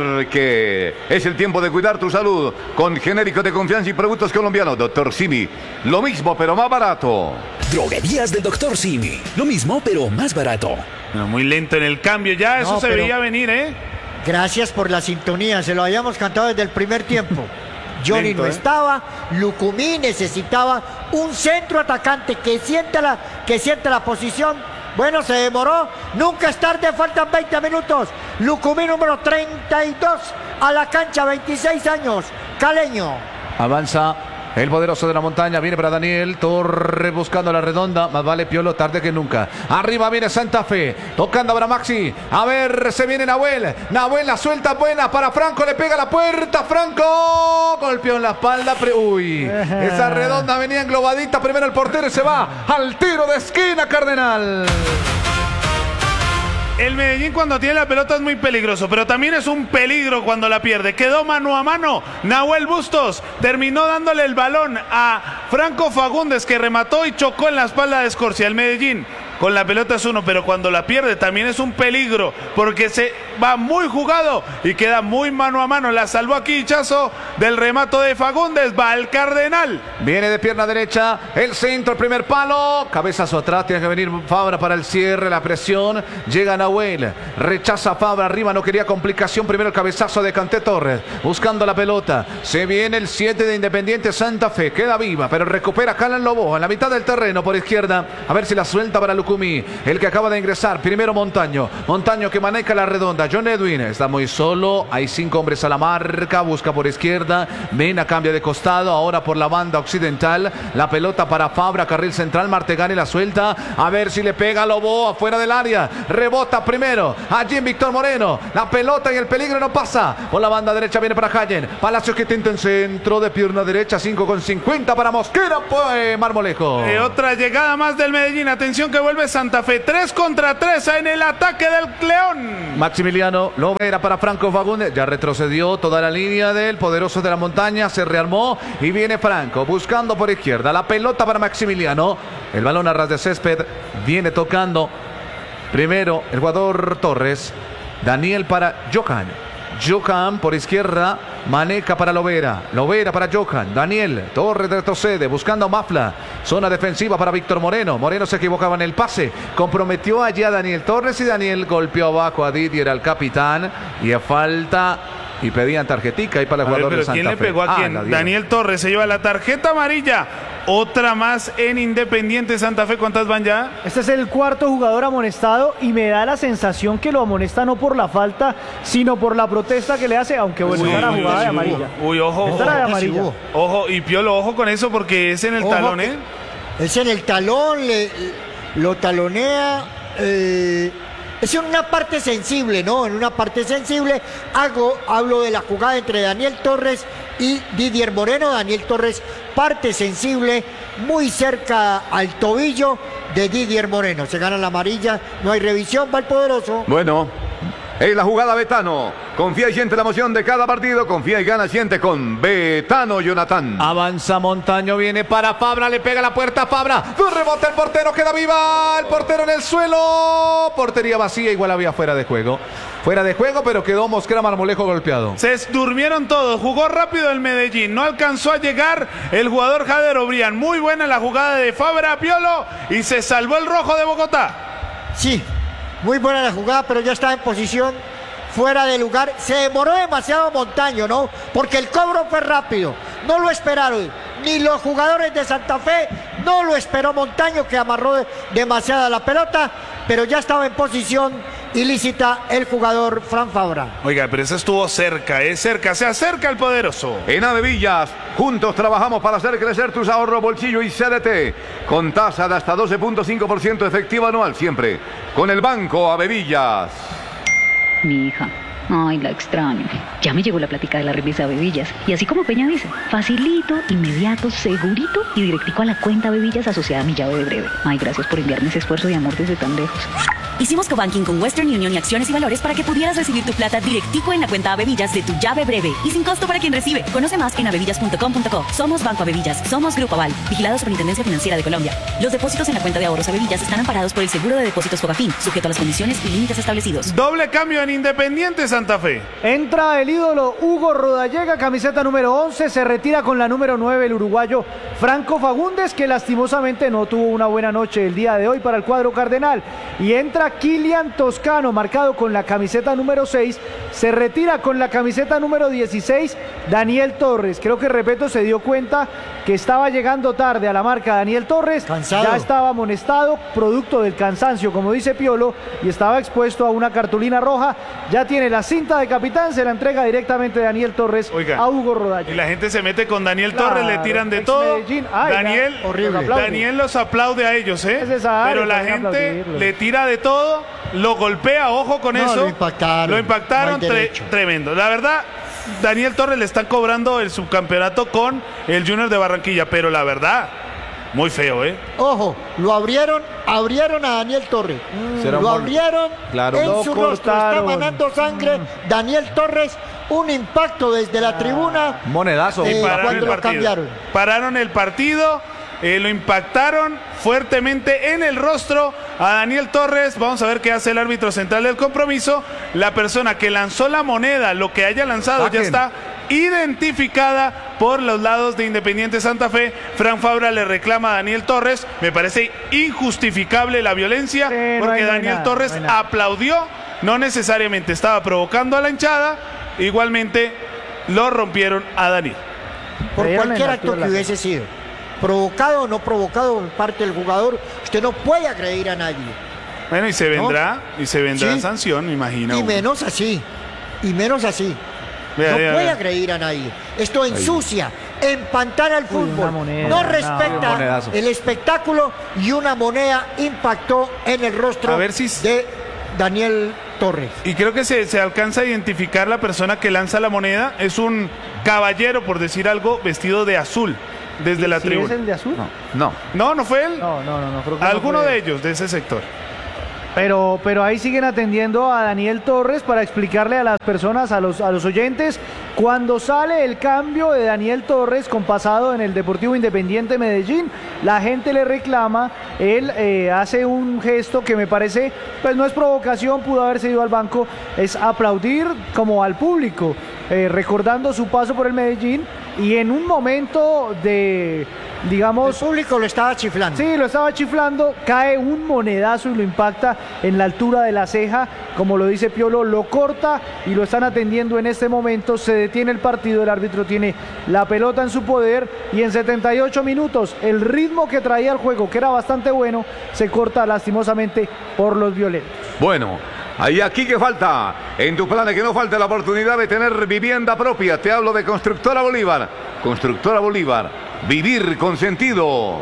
porque es el tiempo de cuidar tu salud con genéricos de confianza y productos colombianos. Doctor Simi, lo mismo pero más barato. Droguerías del Dr. Simi, lo mismo pero más barato. No, muy lento en el cambio, ya eso se veía venir, ¿eh? Gracias por la sintonía, se lo habíamos cantado desde el primer tiempo. Johnny Lento, no estaba, Lucumí necesitaba un centro atacante que sienta la posición. Bueno, se demoró, nunca es tarde, faltan 20 minutos. Lucumí número 32 a la cancha, 26 años, caleño. Avanza el poderoso de la montaña, viene para Daniel Torre buscando la redonda, más vale Piolo tarde que nunca. Arriba viene Santa Fe, tocando para Maxi, a ver, se viene Nahuel, la suelta buena para Franco, le pega a la puerta, Franco, golpeó en la espalda, uy, esa redonda venía englobadita, primero el portero y se va al tiro de esquina, Cardenal. El Medellín cuando tiene la pelota es muy peligroso, pero también es un peligro cuando la pierde. Quedó mano a mano. Nahuel Bustos terminó dándole el balón a Franco Fagundes, que remató y chocó en la espalda de Escorcia. El Medellín con la pelota es uno, pero cuando la pierde también es un peligro, porque se va muy jugado y queda muy mano a mano. La salvó aquí Hichazo del remato de Fagundes. Va al Cardenal. Viene de pierna derecha, el centro, el primer palo, cabezazo atrás, tiene que venir Fabra para el cierre, la presión, llega Nahuel, rechaza Fabra arriba, no quería complicación, primero el cabezazo de Kanté Torres, buscando la pelota, se viene el 7 de Independiente Santa Fe, queda viva, pero recupera Calan Lobo, en la mitad del terreno por izquierda, a ver si la suelta para Lucumí, el que acaba de ingresar, primero Montaño que maneja la redonda, John Edwin, está muy solo, hay 5 hombres a la marca, busca por izquierda, Mena cambia de costado, ahora por la banda occidental, la pelota para Fabra, carril central, Martegani la suelta, a ver si le pega Lobo afuera del área, rebota primero, allí en Víctor Moreno, la pelota y el peligro no pasa, por la banda derecha viene para Hayen, Palacios que intenta en centro de pierna derecha, 5,50 para Mosquera, pues Marmolejo. Otra llegada más del Medellín, atención que vuelve Santa Fe, 3 contra 3 en el ataque del León. Maximiliano Lovera para Franco Fagundes, ya retrocedió toda la línea del poderoso de la montaña, se rearmó y viene Franco buscando por izquierda, la pelota para Maximiliano, el balón a ras de césped, viene tocando primero el jugador Torres, Daniel para Johan por izquierda, Maneca para Lovera para Johan, Daniel, Torres retrocede buscando a Mafla, zona defensiva para Víctor Moreno se equivocaba en el pase, comprometió allí a Daniel Torres y Daniel golpeó abajo a Didier, al capitán, y a falta y pedían tarjetica ahí para el jugador de Santa Fe. ¿Quién le pegó a quién? Daniel Torres se lleva la tarjeta amarilla. Otra más en Independiente Santa Fe. ¿Cuántas van ya? Este es el cuarto jugador amonestado y me da la sensación que lo amonesta no por la falta, sino por la protesta que le hace, aunque bueno, está la jugada de amarilla. Ojo. Esta era de amarilla. Ojo, y Piolo, ojo con eso porque es en el talón, ¿eh? Es en el talón, lo talonea. Es en una parte sensible, ¿no? En una parte sensible hablo de la jugada entre Daniel Torres y Didier Moreno. Daniel Torres, parte sensible, muy cerca al tobillo de Didier Moreno. Se gana la amarilla, no hay revisión, va el poderoso. Bueno, en la jugada Betano. Confía y siente la emoción de cada partido. Confía y gana, siente con Betano, Jonathan. Avanza Montaño, viene para Fabra, le pega la puerta a Fabra. Rebota el portero, queda viva. El portero en el suelo. Portería vacía, igual había fuera de juego. Fuera de juego, pero quedó Mosquera Marmolejo golpeado. Se durmieron todos. Jugó rápido el Medellín. No alcanzó a llegar el jugador Jader Obrián. Muy buena la jugada de Fabra, Piolo. Y se salvó el rojo de Bogotá. Sí, muy buena la jugada, pero ya estaba en posición fuera de lugar. Se demoró demasiado Montaño, ¿no? Porque el cobro fue rápido. No lo esperaron. Ni los jugadores de Santa Fe, no lo esperó Montaño, que amarró demasiada la pelota, pero ya estaba en posición ilícita el jugador Fran Fabra. Oiga, pero eso estuvo cerca, cerca, se acerca el poderoso. En Avevillas, juntos trabajamos para hacer crecer tus ahorros, bolsillo y CDT, con tasa de hasta 12.5% efectiva anual, siempre con el Banco Avevillas. Mi hija, ay, la extraño. Ya me llegó la plática de la remesa Bebillas. Y así como Peña dice, facilito, inmediato, segurito y directico a la cuenta Bebillas asociada a mi llave de breve. Ay, gracias por enviarme ese esfuerzo de amor desde tan lejos. Hicimos cobanking con Western Union y Acciones y Valores para que pudieras recibir tu plata directico en la cuenta Avevillas de tu llave breve y sin costo para quien recibe. Conoce más en avevillas.com.co. Somos Banco Avevillas, somos Grupo Aval, vigilado Superintendencia Financiera de Colombia. Los depósitos en la cuenta de ahorros Avevillas están amparados por el Seguro de Depósitos Fogafín, sujeto a las condiciones y límites establecidos. Doble cambio en Independiente Santa Fe. Entra el ídolo Hugo Rodallega, camiseta número 11, se retira con la número 9 el uruguayo Franco Fagundes, que lastimosamente no tuvo una buena noche el día de hoy para el cuadro cardenal. Y entra Kilian Toscano, marcado con la camiseta número 6, se retira con la camiseta número 16 Daniel Torres. Creo que Repeto se dio cuenta que estaba llegando tarde a la marca Daniel Torres, cansado. Ya estaba amonestado, producto del cansancio, como dice Piolo, y estaba expuesto a una cartulina roja. Ya tiene la cinta de capitán, se la entrega directamente Daniel Torres. Oiga, a Hugo Rodallega. Y la gente se mete con Daniel Torres, le tiran de todo. Daniel, Daniel los aplaude a ellos, pero la gente le tira de todo, lo golpea, ojo con eso. Lo impactaron tremendo. La verdad, Daniel Torres le están cobrando el subcampeonato con el Junior de Barranquilla, pero la verdad, muy feo, Ojo, lo abrieron a Daniel Torres. Lo abrieron en su rostro, está manando sangre. Daniel Torres, un impacto desde la tribuna. Monedazo. Pararon el partido. lo impactaron fuertemente en el rostro a Daniel Torres. Vamos a ver qué hace el árbitro central del compromiso. La persona que lanzó la moneda, lo que haya lanzado, ya está identificada por los lados de Independiente Santa Fe. Frank Fabra le reclama a Daniel Torres. Me parece injustificable la violencia, porque Daniel Torres aplaudió, no necesariamente estaba provocando a la hinchada. Igualmente lo rompieron a Daniel. Por cualquier acto que hubiese sido, provocado o no provocado por parte del jugador, usted no puede agredir a nadie. Bueno, y se vendrá, ¿no? Y se vendrá sanción, me imagino. Y menos así, Vea, no vea, puede vea. agredir a nadie. Esto ensucia, empantana al fútbol, no respeta el espectáculo, y una moneda impactó en el rostro de Daniel Torres. Y creo que se alcanza a identificar la persona que lanza la moneda. Es un caballero, por decir algo, vestido de azul desde la tribuna. ¿Es el de azul? No fue él. No, creo que Alguno no fue de él. ellos, de ese sector. Pero ahí siguen atendiendo a Daniel Torres para explicarle a las personas, a los oyentes, cuando sale el cambio de Daniel Torres con pasado en el Deportivo Independiente Medellín, la gente le reclama, él hace un gesto que me parece, pues no es provocación, pudo haberse ido al banco, es aplaudir como al público, recordando su paso por el Medellín, y en un momento de, digamos... El público lo estaba chiflando. Sí, lo estaba chiflando, cae un monedazo y lo impacta en la altura de la ceja, como lo dice Piolo, lo corta y lo están atendiendo en este momento. Se detiene el partido, el árbitro tiene la pelota en su poder y en 78 minutos el ritmo que traía el juego, que era bastante bueno, se corta lastimosamente por los violentos. Bueno, ahí aquí que falta, en tu plan que no falte la oportunidad de tener vivienda propia. Te hablo de Constructora Bolívar. Constructora Bolívar, vivir con sentido.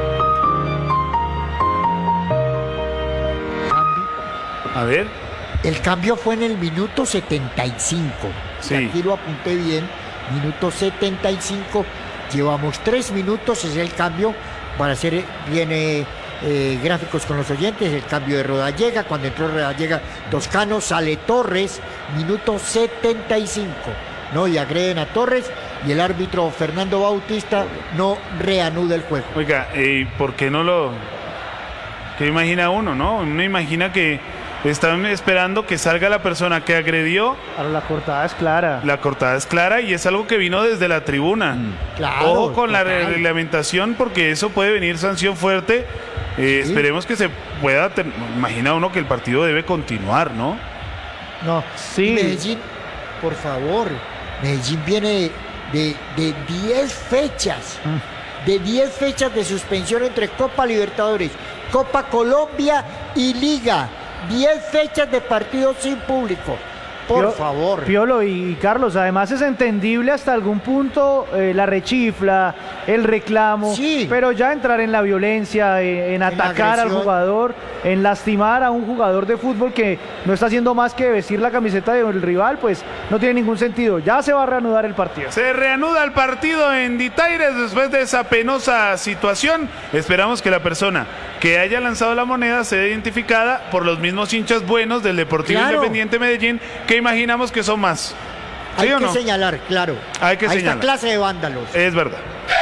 A ver. El cambio fue en el minuto 75. Sí. Aquí lo apunté bien. Minuto 75. Llevamos 3 minutos, es el cambio. Para hacer bien gráficos con los oyentes. El cambio de Rodallega. Cuando entró Rodallega, Toscano, sale Torres. Minuto 75. No, y agreden a Torres. Y el árbitro Fernando Bautista no reanuda el juego. Oiga, ¿por qué no lo...? ¿Qué imagina uno, no? Uno imagina que están esperando que salga la persona que agredió. Ahora la cortada es clara. La cortada es clara y es algo que vino desde la tribuna. Claro, Ojo con la total. reglamentación, porque eso puede venir sanción fuerte. Esperemos que se pueda... Imagina uno que el partido debe continuar, ¿no? No, sí. Medellín, por favor, Medellín viene de 10 fechas. De 10 fechas de suspensión entre Copa Libertadores, Copa Colombia y Liga. 10 fechas de partidos sin público. Por favor. Piolo y Carlos, además es entendible hasta algún punto la rechifla, el reclamo, pero ya entrar en la violencia, en atacar al jugador, en lastimar a un jugador de fútbol que no está haciendo más que vestir la camiseta del rival, pues no tiene ningún sentido. Ya se va a reanudar el partido. Se reanuda el partido en Ditaires después de esa penosa situación. Esperamos que la persona que haya lanzado la moneda sea identificada por los mismos hinchas buenos del Deportivo Independiente Medellín, que imaginamos que son más. ¿Sí Hay o que no? señalar, claro. Hay que a señalar. esta clase de vándalos. Es verdad.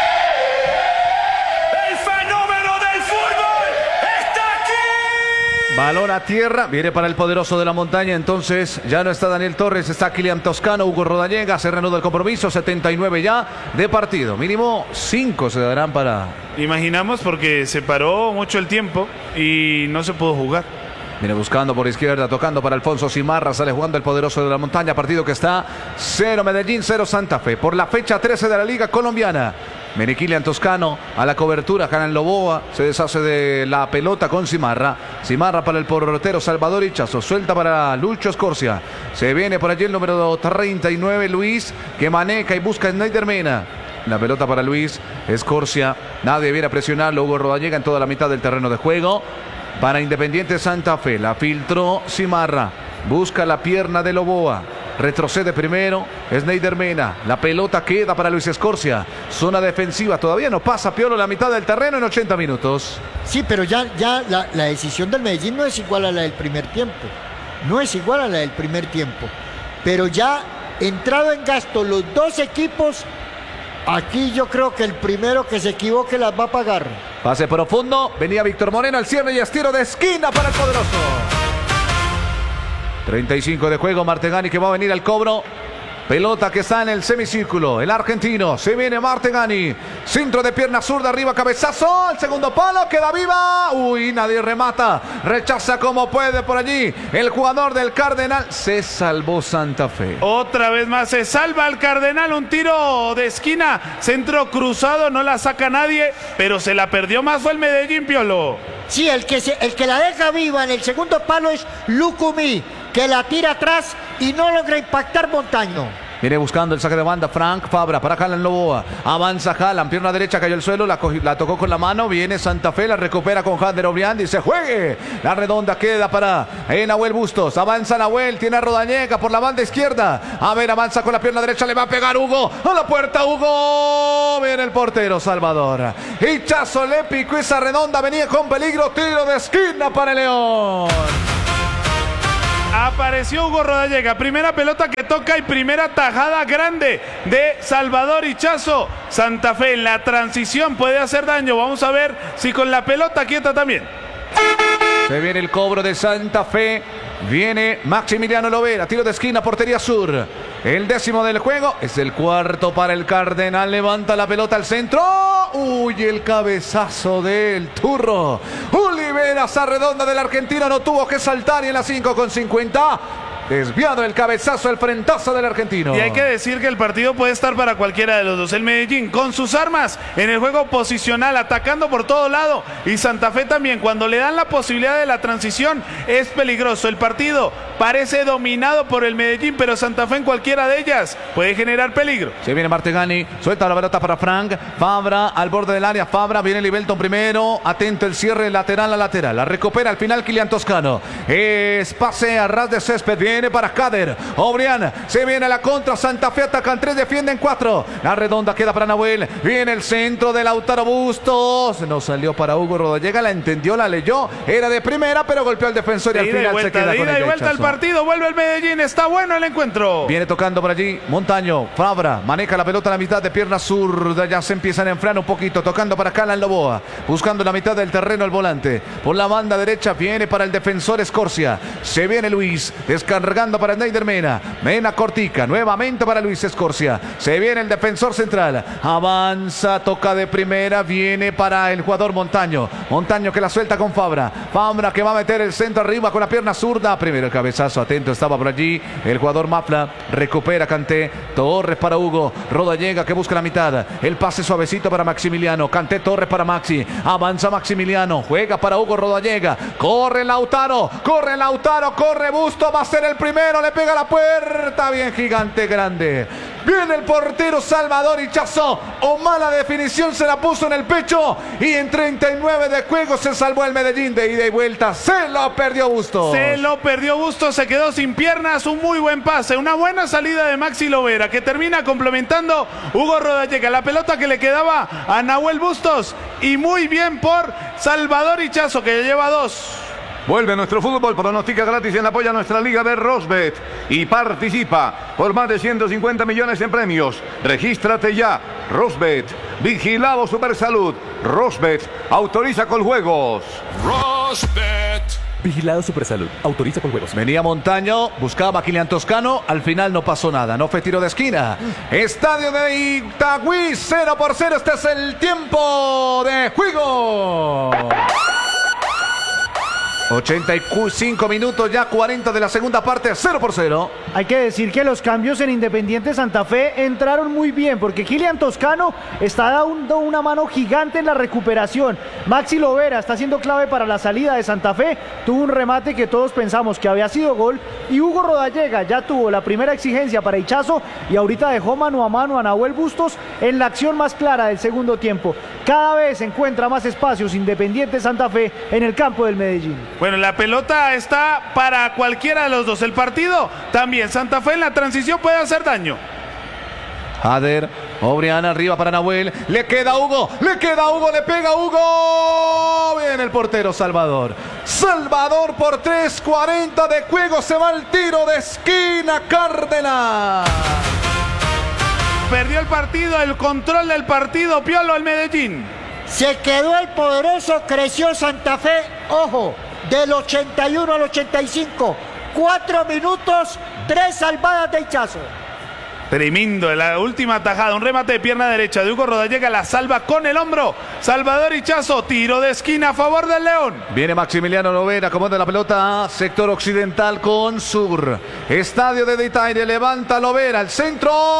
El fenómeno del fútbol está aquí. Balón a tierra, viene para el poderoso de la montaña, entonces ya no está Daniel Torres, está Kylian Toscano, Hugo Rodallega, se reanuda el compromiso, 79 ya de partido, mínimo 5 se darán para... Imaginamos porque se paró mucho el tiempo y no se pudo jugar. Viene buscando por izquierda, tocando para Alfonso Cimarra, sale jugando el poderoso de la montaña, partido que está 0 Medellín, 0 Santa Fe, por la fecha 13 de la Liga Colombiana. Viene Kylian Toscano a la cobertura, Hanan Loboa, se deshace de la pelota con Cimarra. Cimarra para el portero Salvador Hichazo, suelta para Lucho Escorcia. Se viene por allí el número 39, Luis, que maneja y busca a Snyder Mena. La pelota para Luis Escorcia, nadie viene a presionarlo, Hugo Rodallega en toda la mitad del terreno de juego. Para Independiente Santa Fe, la filtró Cimarra, busca la pierna de Loboa, retrocede primero Snyder Mena, la pelota queda para Luis Escorcia, zona defensiva, todavía no pasa Piolo la mitad del terreno en 80 minutos. Sí, pero ya la decisión del Medellín no es igual a la del primer tiempo, pero ya entrado en gasto los dos equipos, Aquí yo creo que el primero que se equivoque las va a pagar. Pase profundo, venía Víctor Moreno al cierre y estiro de esquina para el poderoso. 35 de juego, Martegani que va a venir al cobro. Pelota que está en el semicírculo, el argentino, se viene Martegani, centro de pierna zurda, arriba cabezazo, al segundo palo, queda viva, uy, nadie remata, rechaza como puede por allí, el jugador del Cardenal, se salvó Santa Fe. Otra vez más se salva el Cardenal, un tiro de esquina, centro cruzado, no la saca nadie, pero se la perdió más fue el Medellín, Piolo. Sí, el que la deja viva en el segundo palo es Lucumí, que la tira atrás y no logra impactar Montaño. Viene buscando el saque de banda Frank Fabra para Haaland Loboa. Avanza Haaland, pierna derecha, cayó al suelo, la tocó con la mano. Viene Santa Fe, la recupera con Jander Obrián y se juegue. La redonda queda para Nahuel Bustos. Avanza Nahuel, tiene a Rodañega por la banda izquierda. A ver, avanza con la pierna derecha, le va a pegar Hugo. A la puerta Hugo. Viene el portero Salvador. Hichazo le picó esa redonda, venía con peligro. Tiro de esquina para el León. Apareció Hugo Rodallega, primera pelota que toca y primera tajada grande de Salvador Hichazo. Santa Fe en la transición puede hacer daño. Vamos a ver si con la pelota quieta también. Se viene el cobro de Santa Fe. Viene Maximiliano Lovera, tiro de esquina, portería sur. El 10º del juego, es el cuarto para el Cardenal. Levanta la pelota al centro. Uy, el cabezazo del Turro. Olivera, esa redonda del argentino, no tuvo que saltar y en la 5:50. Desviado el cabezazo, el frentazo del argentino. Y hay que decir que el partido puede estar para cualquiera de los dos. El Medellín con sus armas en el juego posicional, atacando por todo lado. Y Santa Fe también, cuando le dan la posibilidad de la transición, es peligroso. El partido parece dominado por el Medellín, pero Santa Fe en cualquiera de ellas puede generar peligro. Se viene Martegani, suelta la pelota para Frank. Fabra al borde del área, Fabra, viene Libelton primero. Atento el cierre lateral a lateral. La recupera al final Kylian Toscano. Es pase a ras de césped, viene para Kader. Obrián, se viene la contra. Santa Fe atacan 3, defienden 4. La redonda queda para Nahuel. Viene el centro de Lautaro Bustos. No salió para Hugo Rodallega, la entendió, la leyó. Era de primera, pero golpeó al defensor y al final se queda con el ida y vuelta al partido. Vuelve el Medellín. Está bueno el encuentro. Viene tocando por allí Montaño. Fabra maneja la pelota a la mitad de pierna zurda. Ya se empiezan a enfriar un poquito. Tocando para Haaland Loboa. Buscando la mitad del terreno el volante. Por la banda derecha viene para el defensor Escorcia. Se viene Luis. Descargando para Neider Mena. Mena cortica. Nuevamente para Luis Escorcia. Se viene el defensor central. Avanza. Toca de primera. Viene para el jugador Montaño. Montaño que la suelta con Fabra. Fabra que va a meter el centro arriba con la pierna zurda. Primero el cabezazo. Atento estaba por allí el jugador Mafla. Recupera Kanté. Torres para Hugo. Rodallega que busca la mitad. El pase suavecito para Maximiliano. Kanté, Torres para Maxi. Avanza Maximiliano. Juega para Hugo Rodallega. Corre Lautaro. Corre Lautaro. Corre Busto. Va a ser el primero. Le pega la puerta. Bien gigante, grande. Viene el portero Salvador Hichazo. O mala definición se la puso en el pecho. Y en 39 de juego se salvó el Medellín de ida y vuelta. Se lo perdió Bustos. Se lo perdió Bustos. Se quedó sin piernas. Un muy buen pase. Una buena salida de Maxi Lovera que termina complementando Hugo Rodallega. La pelota que le quedaba a Nahuel Bustos. Y muy bien por Salvador Hichazo que ya lleva 2. Vuelve nuestro fútbol, pronostica gratis en apoyo a nuestra liga de Rosbet y participa por más de 150 millones en premios. Regístrate ya. Rosbet, vigilado Supersalud. Rosbet, autoriza con juegos. Rosbet. Vigilado Supersalud. Autoriza con juegos. Venía Montaño, buscaba a Kylian Toscano. Al final no pasó nada. No fue tiro de esquina. Estadio de Itagüí, 0-0. Este es el tiempo de juego. 85 minutos, ya 40 de la segunda parte, 0-0. Hay que decir que los cambios en Independiente Santa Fe entraron muy bien, porque Kylian Toscano está dando una mano gigante en la recuperación. Maxi Lovera está siendo clave para la salida de Santa Fe. Tuvo un remate que todos pensamos que había sido gol. Y Hugo Rodallega ya tuvo la primera exigencia para Hichazo y ahorita dejó mano a Nahuel Bustos en la acción más clara del segundo tiempo. Cada vez encuentra más espacios Independiente Santa Fe en el campo del Medellín. Bueno, la pelota está para cualquiera de los dos. El partido también. Santa Fe en la transición puede hacer daño. Jader, Obrián arriba para Nahuel. Le queda Hugo, le pega Hugo. Bien el portero Salvador. Salvador por 3:40 de juego. Se va el tiro de esquina Cárdenas. perdió el partido, el control del partido, Piolo, el Medellín. Se quedó el poderoso, creció Santa Fe, ojo, del 81 al 85. 4 minutos, 3 salvadas de Hichazo. Tremendo, la última tajada, un remate de pierna derecha de Hugo Rodallega, la salva con el hombro. Salvador Hichazo, tiro de esquina a favor del León. Viene Maximiliano Lovera, acomoda la pelota a sector occidental con sur. Estadio de Deitaire, levanta Lovera, el centro.